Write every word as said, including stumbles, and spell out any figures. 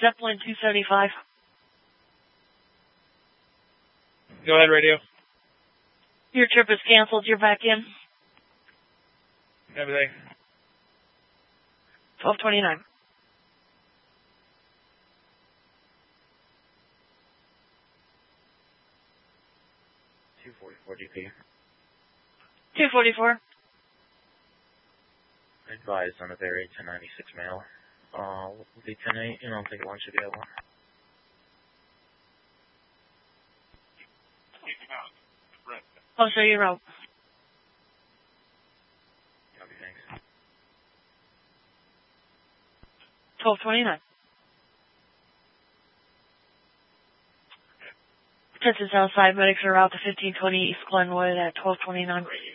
Zeppelin two seventy-five. Go ahead, radio. Your trip is canceled. You're back in. Everything. twelve twenty-nine. two forty-four D P. two forty-four. Advised on a Barry ten ninety-six mail. Uh, will be ten eight, and I'll take lunch if you have one. Oh, so you're out. Copy, thanks. twelve twenty-nine. This is outside. Medics are out to fifteen twenty East Glenwood at twelve twenty-nine.